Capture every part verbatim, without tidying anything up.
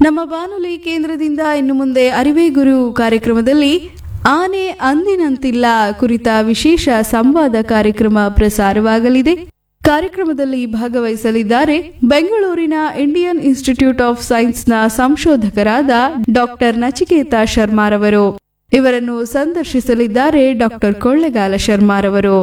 ನಮ್ಮ ಬಾನುಲಿ ಕೇಂದ್ರದಿಂದ ಇನ್ನು ಮುಂದೆ ಅರಿವೇ ಗುರು ಕಾರ್ಯಕ್ರಮದಲ್ಲಿ ಆನೆ ಅಂದಿನಂತಿಲ್ಲ ಕುರಿತ ವಿಶೇಷ ಸಂವಾದ ಕಾರ್ಯಕ್ರಮ ಪ್ರಸಾರವಾಗಲಿದೆ. ಕಾರ್ಯಕ್ರಮದಲ್ಲಿ ಭಾಗವಹಿಸಲಿದ್ದಾರೆ ಬೆಂಗಳೂರಿನ Indian institute of ಸೈನ್ಸ್ನ ಸಂಶೋಧಕರಾದ doctor Nachiketa ಶರ್ಮಾರವರು. ಇವರನ್ನು ಸಂದರ್ಶಿಸಲಿದ್ದಾರೆ ಡಾಕ್ಟರ್ ಕೊಳ್ಳೆಗಾಲ ಶರ್ಮಾರವರು.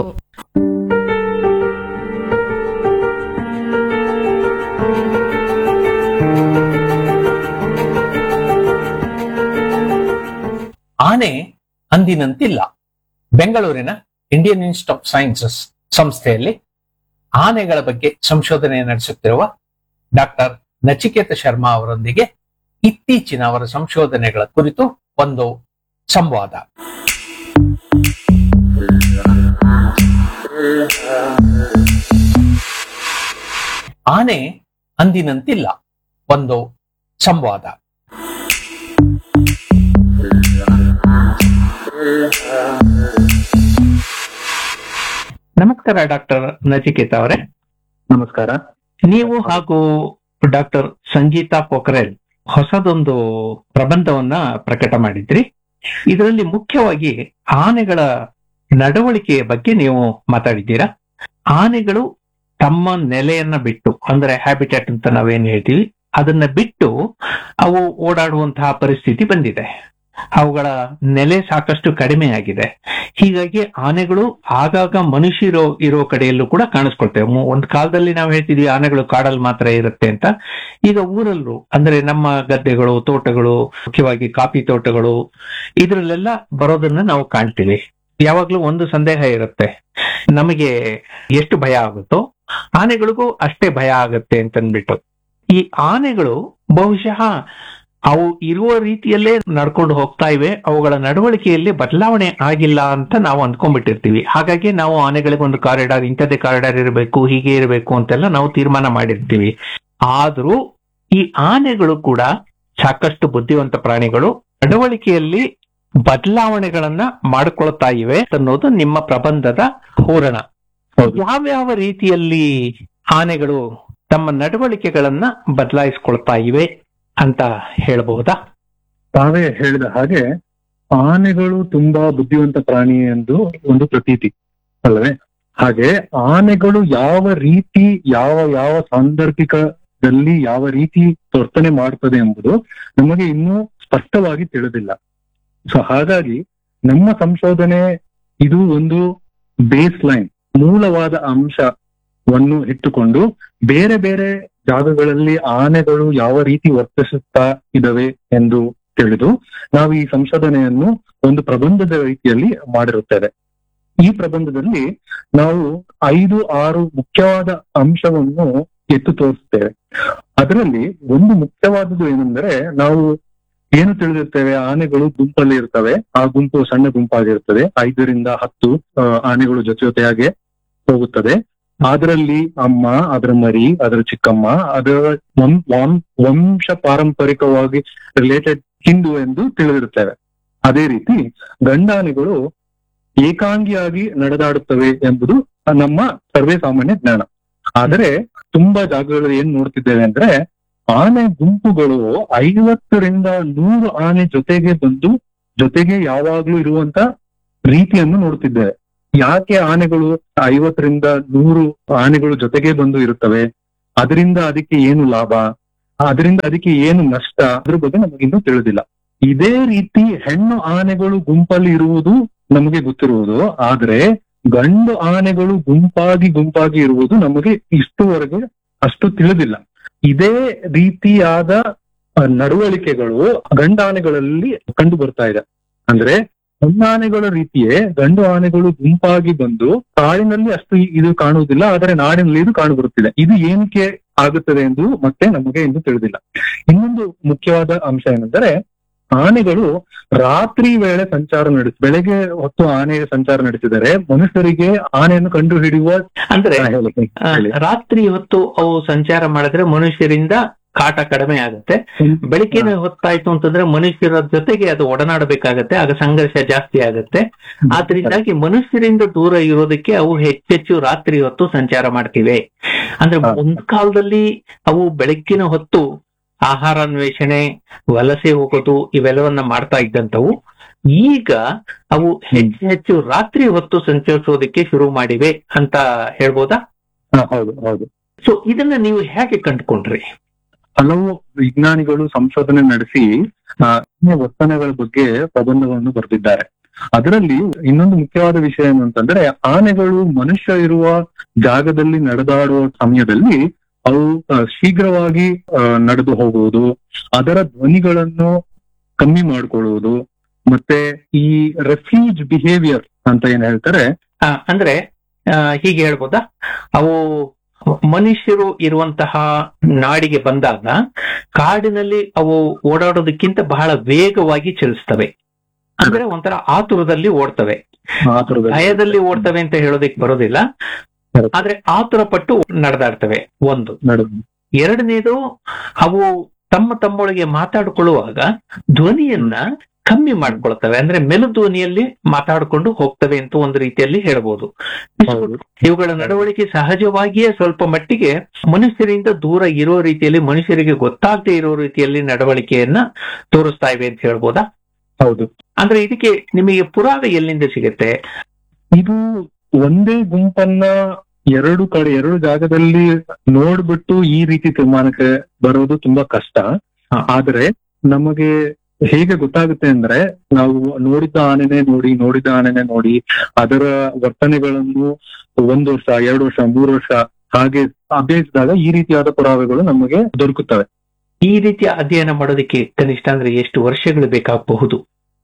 ಆನೆ ಅಂದಿನಂತಿಲ್ಲ. ಬೆಂಗಳೂರಿನ ಇಂಡಿಯನ್ ಇನ್ಸ್ಟಿಟ್ಯೂಟ್ ಆಫ್ ಸೈನ್ಸಸ್ ಸಂಸ್ಥೆಯಲ್ಲಿ ಆನೆಗಳ ಬಗ್ಗೆ ಸಂಶೋಧನೆ ನಡೆಸುತ್ತಿರುವ ಡಾಕ್ಟರ್ ನಚಿಕೇತ ಶರ್ಮಾ ಅವರೊಂದಿಗೆ ಇತ್ತೀಚಿನ ಅವರ ಸಂಶೋಧನೆಗಳ ಕುರಿತು ಒಂದು ಸಂವಾದ. ಆನೆ ಅಂದಿನಂತಿಲ್ಲ ಒಂದು ಸಂವಾದ. ನಮಸ್ಕಾರ ಡಾಕ್ಟರ್ ನಚಿಕೇತ ಅವರೇ. ನಮಸ್ಕಾರ. ನೀವು ಹಾಗೂ ಡಾಕ್ಟರ್ ಸಂಗೀತಾ ಪೋಖರೇಲ್ ಹೊಸದೊಂದು ಪ್ರಬಂಧವನ್ನ ಪ್ರಕಟ ಮಾಡಿದ್ರಿ. ಇದರಲ್ಲಿ ಮುಖ್ಯವಾಗಿ ಆನೆಗಳ ನಡವಳಿಕೆಯ ಬಗ್ಗೆ ನೀವು ಮಾತಾಡಿದ್ದೀರಾ. ಆನೆಗಳು ತಮ್ಮ ನೆಲೆಯನ್ನ ಬಿಟ್ಟು, ಅಂದ್ರೆ ಹ್ಯಾಬಿಟ್ಯಾಟ್ ಅಂತ ನಾವೇನ್ ಹೇಳ್ತೀವಿ, ಅದನ್ನ ಬಿಟ್ಟು ಅವು ಓಡಾಡುವಂತಹ ಪರಿಸ್ಥಿತಿ ಬಂದಿದೆ. ಅವುಗಳ ನೆಲೆ ಸಾಕಷ್ಟು ಕಡಿಮೆ ಆಗಿದೆ. ಹೀಗಾಗಿ ಆನೆಗಳು ಆಗಾಗ ಮನುಷ್ಯರು ಇರೋ ಕಡೆಯಲ್ಲೂ ಕೂಡ ಕಾಣಿಸ್ಕೊಳ್ತೇವೆ. ಒಂದು ಕಾಲದಲ್ಲಿ ನಾವು ಹೇಳ್ತಿದ್ವಿ ಆನೆಗಳು ಕಾಡಲ್ಲಿ ಮಾತ್ರ ಇರುತ್ತೆ ಅಂತ. ಈಗ ಊರಲ್ಲೂ, ಅಂದ್ರೆ ನಮ್ಮ ಗದ್ದೆಗಳು, ತೋಟಗಳು, ಮುಖ್ಯವಾಗಿ ಕಾಫಿ ತೋಟಗಳು, ಇದ್ರಲ್ಲೆಲ್ಲ ಬರೋದನ್ನ ನಾವು ಕಾಣ್ತೀವಿ. ಯಾವಾಗ್ಲೂ ಒಂದು ಸಂದೇಹ ಇರುತ್ತೆ, ನಮಗೆ ಎಷ್ಟು ಭಯ ಆಗುತ್ತೋ ಆನೆಗಳಿಗೂ ಅಷ್ಟೇ ಭಯ ಆಗುತ್ತೆ ಅಂತನ್ಬಿಟ್ಟು. ಈ ಆನೆಗಳು ಬಹುಶಃ ಅವು ಇರುವ ರೀತಿಯಲ್ಲೇ ನಡ್ಕೊಂಡು ಹೋಗ್ತಾ ಇವೆ. ಅವುಗಳ ನಡವಳಿಕೆಯಲ್ಲಿ ಬದಲಾವಣೆ ಆಗಿಲ್ಲ ಅಂತ ನಾವು ಅಂದ್ಕೊಂಡ್ಬಿಟ್ಟಿರ್ತೀವಿ. ಹಾಗಾಗಿ ನಾವು ಆನೆಗಳಿಗೆ ಒಂದು ಕಾರಿಡಾರ್, ಇಂಥದ್ದೇ ಕಾರಿಡಾರ್ ಇರಬೇಕು, ಹೀಗೆ ಇರಬೇಕು ಅಂತೆಲ್ಲ ನಾವು ತೀರ್ಮಾನ ಮಾಡಿರ್ತೀವಿ. ಆದ್ರೂ ಈ ಆನೆಗಳು ಕೂಡ ಸಾಕಷ್ಟು ಬುದ್ಧಿವಂತ ಪ್ರಾಣಿಗಳು, ನಡವಳಿಕೆಯಲ್ಲಿ ಬದಲಾವಣೆಗಳನ್ನ ಮಾಡ್ಕೊಳ್ತಾ ಇವೆ ಅನ್ನೋದು ನಿಮ್ಮ ಪ್ರಬಂಧದ ಹೂರಣ. ಯಾವ್ಯಾವ ರೀತಿಯಲ್ಲಿ ಆನೆಗಳು ತಮ್ಮ ನಡವಳಿಕೆಗಳನ್ನ ಬದಲಾಯಿಸ್ಕೊಳ್ತಾ ಇವೆ ಅಂತ ಹೇಳಬಹುದಾ? ತಾವೇ ಹೇಳಿದ ಹಾಗೆ ಆನೆಗಳು ತುಂಬಾ ಬುದ್ಧಿವಂತ ಪ್ರಾಣಿ ಎಂದು ಒಂದು ಪ್ರತೀತಿ ಅಲ್ಲವೇ? ಹಾಗೆ ಆನೆಗಳು ಯಾವ ರೀತಿ ಯಾವ ಯಾವ ಸಾಂದರ್ಭಿಕದಲ್ಲಿ ಯಾವ ರೀತಿ ವರ್ತನೆ ಮಾಡ್ತದೆ ಎಂಬುದು ನಮಗೆ ಇನ್ನೂ ಸ್ಪಷ್ಟವಾಗಿ ತಿಳಿದಿಲ್ಲ. ಸೊ ಹಾಗಾಗಿ ನಮ್ಮ ಸಂಶೋಧನೆ ಇದು ಒಂದು ಬೇಸ್ ಲೈನ್, ಮೂಲವಾದ ಅಂಶವನ್ನು ಇಟ್ಟುಕೊಂಡು ಬೇರೆ ಬೇರೆ ಜಾಗಗಳಲ್ಲಿ ಆನೆಗಳು ಯಾವ ರೀತಿ ವರ್ತಿಸುತ್ತಾ ಇದಾವೆ ಎಂದು ತಿಳಿದು ನಾವು ಈ ಸಂಶೋಧನೆಯನ್ನು ಒಂದು ಪ್ರಬಂಧದ ರೀತಿಯಲ್ಲಿ ಮಾಡಿರುತ್ತೇವೆ. ಈ ಪ್ರಬಂಧದಲ್ಲಿ ನಾವು ಐದು ಆರು ಮುಖ್ಯವಾದ ಅಂಶವನ್ನು ಎತ್ತು ತೋರಿಸ್ತೇವೆ. ಅದರಲ್ಲಿ ಒಂದು ಮುಖ್ಯವಾದದ್ದು ಏನೆಂದರೆ, ನಾವು ಏನು ತಿಳಿದಿರ್ತೇವೆ, ಆನೆಗಳು ಗುಂಪಲ್ಲಿ ಇರ್ತವೆ. ಆ ಗುಂಪು ಸಣ್ಣ ಗುಂಪಾಗಿರ್ತದೆ, ಐದರಿಂದ ಹತ್ತು ಆನೆಗಳು ಜೊತೆ ಜೊತೆಯಾಗಿ ಹೋಗುತ್ತದೆ. ಅದರಲ್ಲಿ ಅಮ್ಮ, ಅದರ ಮರಿ, ಅದರ ಚಿಕ್ಕಮ್ಮ, ಅದರ ವಂಶ ಪಾರಂಪರಿಕವಾಗಿ ರಿಲೇಟೆಡ್ ಹಿಂದೂ ಎಂದು ತಿಳಿದಿರುತ್ತೇವೆ. ಅದೇ ರೀತಿ ಗಂಡಾನೆಗಳು ಏಕಾಂಗಿಯಾಗಿ ನಡೆದಾಡುತ್ತವೆ ಎಂಬುದು ನಮ್ಮ ಸರ್ವೇ ಸಾಮಾನ್ಯ ಜ್ಞಾನ. ಆದರೆ ತುಂಬಾ ಜಾಗಗಳಲ್ಲಿ ಏನ್ ನೋಡ್ತಿದ್ದೇವೆ ಅಂದ್ರೆ, ಆನೆ ಗುಂಪುಗಳು ಐವತ್ತರಿಂದ ನೂರು ಆನೆ ಜೊತೆಗೆ ಬಂದು ಜೊತೆಗೆ ಯಾವಾಗ್ಲೂ ಇರುವಂತ ರೀತಿಯನ್ನು ನೋಡ್ತಿದ್ದೇವೆ. ಯಾಕೆ ಆನೆಗಳು ಐವತ್ತರಿಂದ ನೂರು ಆನೆಗಳು ಜೊತೆಗೆ ಬಂದು ಇರುತ್ತವೆ? ಅದರಿಂದ ಅದಕ್ಕೆ ಏನು ಲಾಭ, ಅದರಿಂದ ಅದಕ್ಕೆ ಏನು ನಷ್ಟ, ಅದ್ರ ಬಗ್ಗೆ ನಮಗಿನ್ನೂ ತಿಳಿದಿಲ್ಲ. ಇದೇ ರೀತಿ ಹೆಣ್ಣು ಆನೆಗಳು ಗುಂಪಲ್ಲಿ ಇರುವುದು ನಮಗೆ ಗೊತ್ತಿರುವುದು, ಆದ್ರೆ ಗಂಡು ಆನೆಗಳು ಗುಂಪಾಗಿ ಗುಂಪಾಗಿ ಇರುವುದು ನಮಗೆ ಇಷ್ಟುವರೆಗೆ ಅಷ್ಟು ತಿಳಿದಿಲ್ಲ. ಇದೇ ರೀತಿಯಾದ ನಡವಳಿಕೆಗಳು ಗಂಡಾನೆಗಳಲ್ಲಿ ಕಂಡು ಬರ್ತಾ ಇದೆ. ಅಂದ್ರೆ ಹೆಣ್ಣಾನೆಗಳ ರೀತಿಯೇ ಗಂಡು ಆನೆಗಳು ಗುಂಪಾಗಿ ಬಂದು ಕಾಡಿನಲ್ಲಿ ಅಷ್ಟು ಇದು ಕಾಣುವುದಿಲ್ಲ, ಆದರೆ ನಾಡಿನಲ್ಲಿ ಇದು ಕಾಣು ಬರುತ್ತಿದೆ. ಇದು ಏನಕ್ಕೆ ಆಗುತ್ತದೆ ಎಂದು ಮತ್ತೆ ನಮಗೆ ಇನ್ನೂ ತಿಳಿದಿಲ್ಲ. ಇನ್ನೊಂದು ಮುಖ್ಯವಾದ ಅಂಶ ಏನೆಂದರೆ, ಆನೆಗಳು ರಾತ್ರಿ ವೇಳೆ ಸಂಚಾರ ನಡೆಸಿ, ಬೆಳಗ್ಗೆ ಹೊತ್ತು ಆನೆ ಸಂಚಾರ ನಡೆಸಿದರೆ ಮನುಷ್ಯರಿಗೆ ಆನೆಯನ್ನು ಕಂಡು ಹಿಡಿಯುವ, ಅಂದ್ರೆ ರಾತ್ರಿ ಹೊತ್ತು ಅವು ಸಂಚಾರ ಮಾಡಿದ್ರೆ ಮನುಷ್ಯರಿಂದ ಕಾಟ ಕಡಿಮೆ ಆಗುತ್ತೆ. ಬೆಳಕಿನ ಹೊತ್ತಾಯ್ತು ಅಂತಂದ್ರೆ ಮನುಷ್ಯರ ಜೊತೆಗೆ ಅದು ಒಡನಾಡಬೇಕಾಗತ್ತೆ, ಆಗ ಸಂಘರ್ಷ ಜಾಸ್ತಿ ಆಗುತ್ತೆ. ಆದ್ರಿಂದಾಗಿ ಮನುಷ್ಯರಿಂದ ದೂರ ಇರೋದಕ್ಕೆ ಅವು ಹೆಚ್ಚೆಚ್ಚು ರಾತ್ರಿ ಹೊತ್ತು ಸಂಚಾರ ಮಾಡ್ತಿವೆ. ಅಂದ್ರೆ ಒಂದು ಕಾಲದಲ್ಲಿ ಅವು ಬೆಳಕಿನ ಹೊತ್ತು ಆಹಾರಾನ್ವೇಷಣೆ, ವಲಸೆ ಹೋಗೋದು ಇವೆಲ್ಲವನ್ನ ಮಾಡ್ತಾ ಇದ್ದಂಥವು ಈಗ ಅವು ಹೆಚ್ಚು ಹೆಚ್ಚು ರಾತ್ರಿ ಹೊತ್ತು ಸಂಚರಿಸೋದಕ್ಕೆ ಶುರು ಮಾಡಿವೆ ಅಂತ ಹೇಳ್ಬೋದಾ? ಹಾ, ಹೌದು ಹೌದು. ಸೊ ಇದನ್ನ ನೀವು ಹೇಗೆ ಕಂಡುಕೊಂಡ್ರಿ? ಹಲವು ವಿಜ್ಞಾನಿಗಳು ಸಂಶೋಧನೆ ನಡೆಸಿ ಆ, ಈ ವರ್ತನೆಗಳ ಬಗ್ಗೆ ಪ್ರಬಂಧಗಳನ್ನು ಬರೆದಿದ್ದಾರೆ. ಅದರಲ್ಲಿ ಇನ್ನೊಂದು ಮುಖ್ಯವಾದ ವಿಷಯ ಏನು ಅಂತಂದ್ರೆ, ಆನೆಗಳು ಮನುಷ್ಯ ಇರುವ ಜಾಗದಲ್ಲಿ ನಡೆದಾಡುವ ಸಮಯದಲ್ಲಿ ಅವು ಆ, ಶೀಘ್ರವಾಗಿ ಆ, ನಡೆದು ಹೋಗುವುದು, ಅದರ ಧ್ವನಿಗಳನ್ನು ಕಮ್ಮಿ ಮಾಡ್ಕೊಳ್ಳುವುದು, ಮತ್ತೆ ಈ ರೆಫ್ಯೂಜ್ ಬಿಹೇವಿಯರ್ ಅಂತ ಏನ್ ಹೇಳ್ತಾರೆ, ಆ, ಅಂದ್ರೆ ಆ, ಹೀಗೆ ಹೇಳ್ಬೋದಾ, ಅವು ಮನುಷ್ಯರು ಇರುವಂತಹ ನಾಡಿಗೆ ಬಂದಾಗ ಕಾಡಿನಲ್ಲಿ ಅವು ಓಡಾಡೋದಕ್ಕಿಂತ ಬಹಳ ವೇಗವಾಗಿ ಚಲಿಸ್ತವೆ. ಅಂದ್ರೆ ಒಂಥರ ಆತುರದಲ್ಲಿ ಓಡ್ತವೆ, ಆತುರದಲ್ಲಿ ಭಯದಲ್ಲಿ ಓಡ್ತವೆ ಅಂತ ಹೇಳೋದಕ್ಕೆ ಬರೋದಿಲ್ಲ, ಆದ್ರೆ ಆತುರ ಪಟ್ಟು ನಡೆದಾಡ್ತವೆ. ಒಂದು. ನಡೆದು ಎರಡನೇದು, ಅವು ತಮ್ಮ ತಮ್ಮೊಳಗೆ ಮಾತಾಡಿಕೊಳ್ಳುವಾಗ ಧ್ವನಿಯನ್ನ ಕಮ್ಮಿ ಮಾಡ್ಕೊಳ್ತವೆ, ಅಂದ್ರೆ ಮೆಲು ಧ್ವನಿಯಲ್ಲಿ ಮಾತಾಡಿಕೊಂಡು ಹೋಗ್ತವೆ ಅಂತ ಒಂದು ರೀತಿಯಲ್ಲಿ ಹೇಳ್ಬೋದು. ಹೌದು. ಇವುಗಳ ನಡವಳಿಕೆ ಸಹಜವಾಗಿಯೇ ಸ್ವಲ್ಪ ಮಟ್ಟಿಗೆ ಮನುಷ್ಯರಿಂದ ದೂರ ಇರೋ ರೀತಿಯಲ್ಲಿ, ಮನುಷ್ಯರಿಗೆ ಗೊತ್ತಾಗದೆ ಇರೋ ರೀತಿಯಲ್ಲಿ ನಡವಳಿಕೆಯನ್ನ ತೋರಿಸ್ತಾ ಇವೆ ಅಂತ ಹೇಳ್ಬೋದಾ? ಹೌದು. ಅಂದ್ರೆ ಇದಕ್ಕೆ ನಿಮಗೆ ಪುರಾವೆ ಎಲ್ಲಿಂದ ಸಿಗುತ್ತೆ? ಇದು ಒಂದೇ ಗುಂಪನ್ನ ಎರಡು ಕಡೆ ಎರಡು ಜಾಗದಲ್ಲಿ ನೋಡ್ಬಿಟ್ಟು ಈ ರೀತಿ ತೀರ್ಮಾನಕ್ಕೆ ಬರೋದು ತುಂಬಾ ಕಷ್ಟ. ಆದ್ರೆ ನಮಗೆ ಹೇಗೆ ಗೊತ್ತಾಗುತ್ತೆ ಅಂದ್ರೆ, ನಾವು ನೋಡಿದ ಆನೆನೆ ನೋಡಿ ನೋಡಿದ ಆನೆನೆ ನೋಡಿ ಅದರ ವರ್ತನೆಗಳನ್ನು ಒಂದು ವರ್ಷ, ಎರಡು ವರ್ಷ, ಮೂರು ವರ್ಷ ಹಾಗೆ ಅಭ್ಯಸಿದಾಗ ಈ ರೀತಿಯಾದ ಪುರಾವೆಗಳು ನಮಗೆ ದೊರಕುತ್ತವೆ. ಈ ರೀತಿಯ ಅಧ್ಯಯನ ಮಾಡೋದಕ್ಕೆ ಕನಿಷ್ಠ ಅಂದ್ರೆ ಎಷ್ಟು ವರ್ಷಗಳು ಬೇಕಾಗಬಹುದು?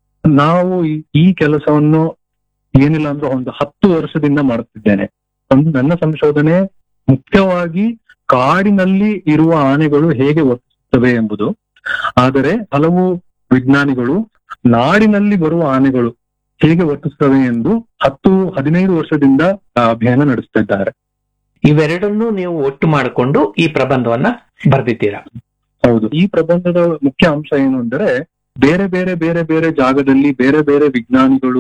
ನಾವು ಈ- ಈ ಕೆಲಸವನ್ನು ಏನಿಲ್ಲ ಅಂದ್ರೆ ಒಂದು ಹತ್ತು ವರ್ಷದಿಂದ ಮಾಡುತ್ತಿದ್ದೇನೆ. ಒಂದು ನನ್ನ ಸಂಶೋಧನೆ ಮುಖ್ಯವಾಗಿ ಕಾಡಿನಲ್ಲಿ ಇರುವ ಆನೆಗಳು ಹೇಗೆ ವರ್ತಿಸುತ್ತವೆ ಎಂಬುದು. ಆದರೆ ಹಲವು ವಿಜ್ಞಾನಿಗಳು ನಾಡಿನಲ್ಲಿ ಬರುವ ಆನೆಗಳು ಹೇಗೆ ವರ್ತಿಸುತ್ತವೆ ಎಂದು ಹತ್ತು ಹದಿನೈದು ವರ್ಷದಿಂದ ಅಧ್ಯಯನ ನಡೆಸುತ್ತಿದ್ದಾರೆ. ಇವೆರಡನ್ನೂ ನೀವು ಒಟ್ಟು ಮಾಡಿಕೊಂಡು ಈ ಪ್ರಬಂಧವನ್ನ ಬರೆದಿದ್ದೀರಾ? ಹೌದು. ಈ ಪ್ರಬಂಧದ ಮುಖ್ಯ ಅಂಶ ಏನು ಅಂದ್ರೆ, ಬೇರೆ ಬೇರೆ ಬೇರೆ ಬೇರೆ ಜಾಗದಲ್ಲಿ ಬೇರೆ ಬೇರೆ ವಿಜ್ಞಾನಿಗಳು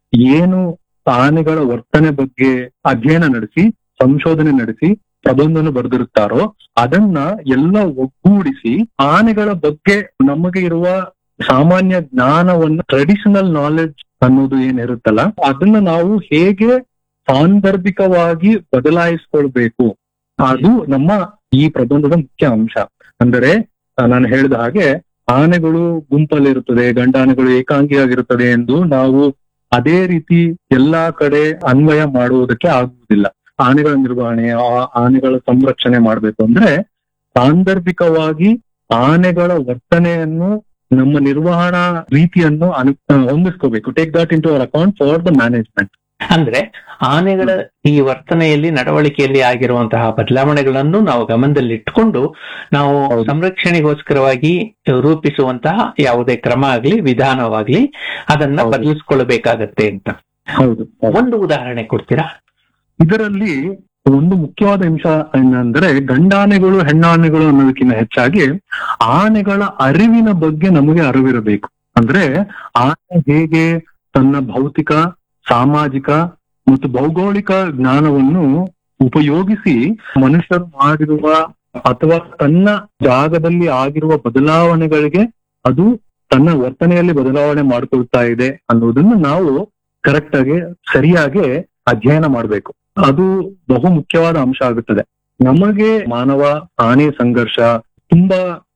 ಏನು ಆನೆಗಳ ವರ್ತನೆ ಬಗ್ಗೆ ಅಧ್ಯಯನ ನಡೆಸಿ ಸಂಶೋಧನೆ ನಡೆಸಿ ಪ್ರಬಂಧವನ್ನು ಬರೆದಿರುತ್ತಾರೋ ಅದನ್ನ ಎಲ್ಲ ಒಗ್ಗೂಡಿಸಿ ಆನೆಗಳ ಬಗ್ಗೆ ನಮಗೆ ಇರುವ ಸಾಮಾನ್ಯ ಜ್ಞಾನವನ್ನು, ಟ್ರೆಡಿಷನಲ್ ನಾಲೆಡ್ಜ್ ಅನ್ನೋದು ಏನಿರುತ್ತಲ್ಲ, ಅದನ್ನ ನಾವು ಹೇಗೆ ಸಾಂದರ್ಭಿಕವಾಗಿ ಬದಲಾಯಿಸ್ಕೊಳ್ಬೇಕು, ಅದು ನಮ್ಮ ಈ ಪ್ರಬಂಧದ ಮುಖ್ಯ ಅಂಶ. ಅಂದರೆ ನಾನು ಹೇಳಿದ ಹಾಗೆ ಆನೆಗಳು ಗುಂಪಲ್ಲಿರುತ್ತದೆ, ಗಂಡಾನೆಗಳು ಏಕಾಂಗಿಯಾಗಿರುತ್ತದೆ ಎಂದು ನಾವು ಅದೇ ರೀತಿ ಎಲ್ಲಾ ಕಡೆ ಅನ್ವಯ ಮಾಡುವುದಕ್ಕೆ ಆಗುವುದಿಲ್ಲ. ಆನೆಗಳ ನಿರ್ವಹಣೆ, ಆ ಆನೆಗಳ ಸಂರಕ್ಷಣೆ ಮಾಡ್ಬೇಕು ಅಂದ್ರೆ ಸಾಂದರ್ಭಿಕವಾಗಿ ಆನೆಗಳ ವರ್ತನೆಯನ್ನು ನಮ್ಮ ನಿರ್ವಹಣಾ ರೀತಿಯನ್ನು ಅನು ಹೊಂದಿಸ್ಕೋಬೇಕು. Take that in to our account for the management. ಅಂದ್ರೆ ಆನೆಗಳ ಈ ವರ್ತನೆಯಲ್ಲಿ, ನಡವಳಿಕೆಯಲ್ಲಿ ಆಗಿರುವಂತಹ ಬದಲಾವಣೆಗಳನ್ನು ನಾವು ಗಮನದಲ್ಲಿಟ್ಟುಕೊಂಡು ನಾವು ಹೌದು. ಸಂರಕ್ಷಣೆಗೋಸ್ಕರವಾಗಿ ರೂಪಿಸುವಂತಹ ಯಾವುದೇ ಕ್ರಮ ಆಗ್ಲಿ, ವಿಧಾನವಾಗ್ಲಿ ಅದನ್ನ ಹೌದು. ಬದಲಿಸ್ಕೊಳ್ಬೇಕಾಗತ್ತೆ ಅಂತ. ಹೌದು. ಒಂದು ಉದಾಹರಣೆ ಕೊಡ್ತೀರಾ? ಇದರಲ್ಲಿ ಒಂದು ಮುಖ್ಯವಾದ ಅಂಶ ಏನಂದ್ರೆ, ಗಂಡಾನೆಗಳು ಹೆಣ್ಣಾನೆಗಳು ಅನ್ನೋದಕ್ಕಿಂತ ಹೆಚ್ಚಾಗಿ ಆನೆಗಳ ಅರಿವಿನ ಬಗ್ಗೆ ನಮಗೆ ಅರಿವಿರಬೇಕು. ಅಂದ್ರೆ ಆನೆ ಹೇಗೆ ತನ್ನ ಭೌತಿಕ, ಸಾಮಾಜಿಕ ಮತ್ತು ಭೌಗೋಳಿಕ ಜ್ಞಾನವನ್ನು ಉಪಯೋಗಿಸಿ ಮನುಷ್ಯರು ಮಾಡಿರುವ ಅಥವಾ ತನ್ನ ಜಾಗದಲ್ಲಿ ಆಗಿರುವ ಬದಲಾವಣೆಗಳಿಗೆ ಅದು ತನ್ನ ವರ್ತನೆಯಲ್ಲಿ ಬದಲಾವಣೆ ಮಾಡ್ಕೊಳ್ತಾ ಇದೆ ಅನ್ನೋದನ್ನು ನಾವು ಕರೆಕ್ಟ್ ಆಗಿ ಸರಿಯಾಗಿ ಅಧ್ಯಯನ ಮಾಡಬೇಕು. ಅದು ಬಹು ಮುಖ್ಯವಾದ ಅಂಶ ಆಗುತ್ತದೆ. ನಮಗೆ ಮಾನವ ಆನೆ ಸಂಘರ್ಷ ತುಂಬಾ